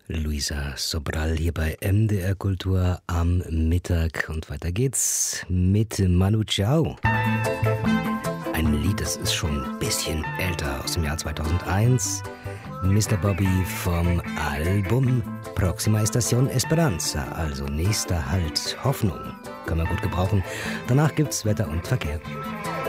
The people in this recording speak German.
Luisa Sobral hier bei MDR Kultur am Mittag. Und weiter geht's mit Manu Chao. Ein Lied, das ist schon ein bisschen älter, aus dem Jahr 2001. Mr. Bobby vom Album Próxima Estación Esperanza, also nächster Halt, Hoffnung. Können wir gut gebrauchen. Danach gibt's Wetter und Verkehr.